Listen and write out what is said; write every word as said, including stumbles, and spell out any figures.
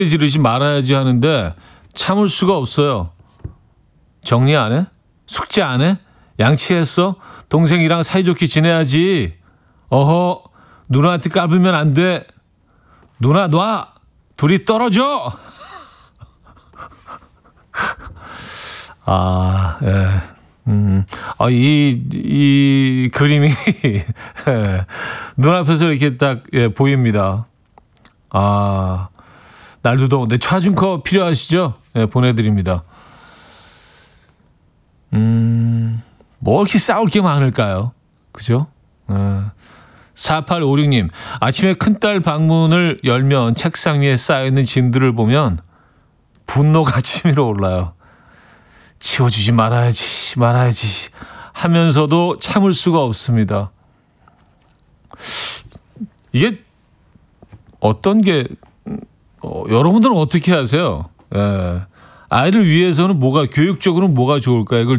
지르지 말아야지 하는데 참을 수가 없어요. 정리 안 해? 숙제 안 해? 양치했어? 동생이랑 사이좋게 지내야지. 어허, 누나한테 까불면 안 돼. 누나 놔. 둘이 떨어져. 아, 예. 음, 아, 이, 이 그림이, 예, 눈앞에서 이렇게 딱, 예, 보입니다. 아, 날도 더운데 차준커 필요하시죠? 예, 보내드립니다. 음, 뭐 이렇게 싸울 게 많을까요? 그죠? 예. 사팔오육 님, 아침에 큰딸 방문을 열면 책상 위에 쌓여있는 짐들을 보면 분노가 치밀어 올라요. 치워주지 말아야지, 말아야지 하면서도 참을 수가 없습니다. 이게 어떤 게, 어, 여러분들은 어떻게 하세요? 예. 아이를 위해서는 뭐가, 교육적으로는 뭐가 좋을까요? 이걸